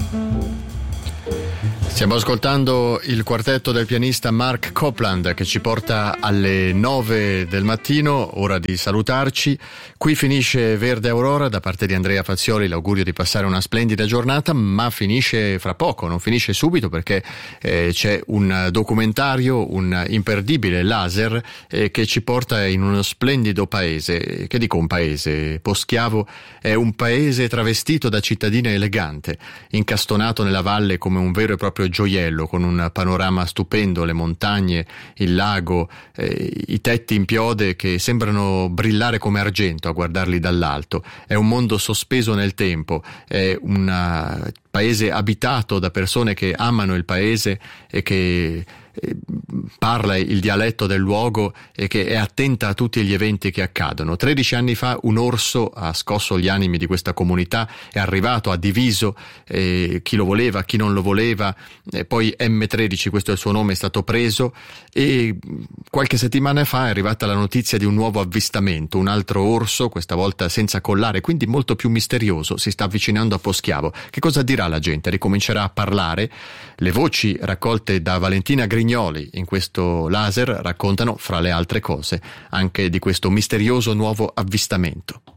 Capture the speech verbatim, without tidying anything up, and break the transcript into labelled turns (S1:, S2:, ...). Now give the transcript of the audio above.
S1: Stiamo ascoltando il quartetto del pianista Mark Copland che ci porta alle nove del mattino, ora di salutarci. Qui finisce Verde Aurora, da parte di Andrea Fazioli l'augurio di passare una splendida giornata, ma finisce fra poco, non finisce subito, perché eh, c'è un documentario, un imperdibile laser eh, che ci porta in uno splendido paese. Che dico un paese? Poschiavo è un paese travestito da cittadina elegante, incastonato nella valle come un vero e proprio gioiello, con un panorama stupendo, le montagne, il lago, eh, i tetti in piode che sembrano brillare come argento a guardarli dall'alto. È un mondo sospeso nel tempo, è un paese abitato da persone che amano il paese e che parla il dialetto del luogo e che è attenta a tutti gli eventi che accadono. tredici anni fa un orso ha scosso gli animi di questa comunità, è arrivato, ha diviso eh, chi lo voleva, chi non lo voleva, e poi emme tredici, questo è il suo nome, è stato preso, e qualche settimana fa è arrivata la notizia di un nuovo avvistamento, un altro orso, questa volta senza collare, quindi molto più misterioso, si sta avvicinando a Poschiavo. Che cosa dirà la gente? Ricomincerà a parlare? Le voci raccolte da Valentina Grignoli in questo laser raccontano, fra le altre cose, anche di questo misterioso nuovo avvistamento.